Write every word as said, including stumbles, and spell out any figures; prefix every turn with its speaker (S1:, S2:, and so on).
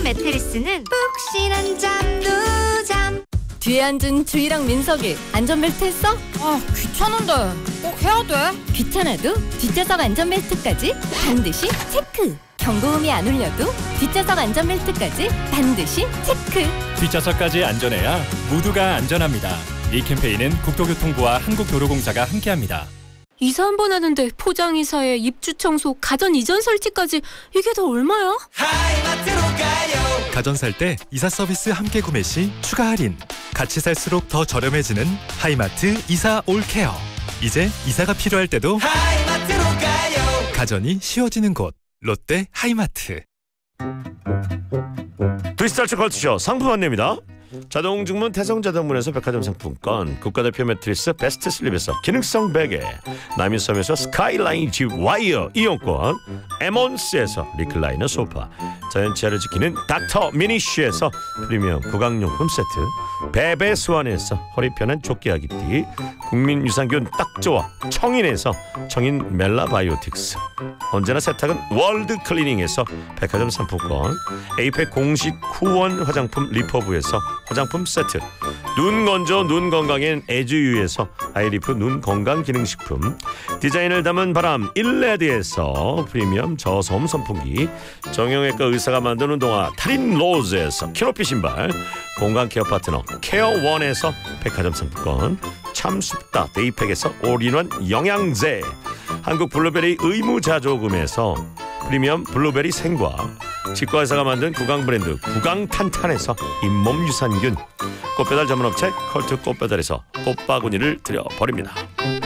S1: 매트리스는 푹신한 잠도 잠.
S2: 뒤에 앉은 주희랑 민석이 안전벨트 했어?
S3: 아, 귀찮은데 꼭 해야 돼?
S2: 귀찮아도 뒷좌석 안전벨트까지 반드시 체크. 경고음이 안 울려도 뒷좌석 안전벨트까지 반드시 체크.
S4: 뒷좌석까지 안전해야 모두가 안전합니다. 이 캠페인은 국토교통부와 한국도로공사가 함께합니다.
S2: 이사 한 번 하는데 포장이사에 입주 청소, 가전 이전 설치까지 이게 다 얼마야?
S5: 하이마트로 가요.
S6: 가전 살 때 이사 서비스 함께 구매 시 추가 할인. 같이 살수록 더 저렴해지는 하이마트 이사 올케어. 이제 이사가 필요할 때도
S5: 하이마트로 가요.
S6: 가전이 쉬워지는 곳 롯데 하이마트.
S7: 브리스탈츠 컬투쇼 상품 안내입니다. 자동 주문 태성자동문에서 백화점 상품권, 국가대표 매트리스 베스트 슬립에서 기능성 베개, 남인섬에서 스카이라인 집 와이어 이용권, 에몬스에서 리클라이너 소파, 자연치아를 지키는 닥터 미니쉬에서 프리미엄 구강용품 세트, 베베스완에서 허리 편한 조끼 아기띠, 국민유산균 딱 좋아 청인에서 청인 멜라바이오틱스, 언제나 세탁은 월드 클리닝에서 백화점 상품권, 에이펙 공식 후원 화장품 리퍼브에서 화장품 세트, 눈 건조 눈 건강엔 에즈유에서 아이리프 눈 건강 기능식품, 디자인을 담은 바람 일레드에서 프리미엄 저소음 선풍기, 정형외과 의사가 만든 운동화 타린 로즈에서 키높이 신발, 건강 케어 파트너 케어원에서 백화점 상품권, 참숲다 데이팩에서 올인원 영양제, 한국 블루베리 의무자조금에서 프리미엄 블루베리 생과, 치과의사가 만든 구강 브랜드 구강탄탄에서 잇몸 유산균, 꽃배달 전문업체 컬트 꽃배달에서 꽃바구니를 드려버립니다.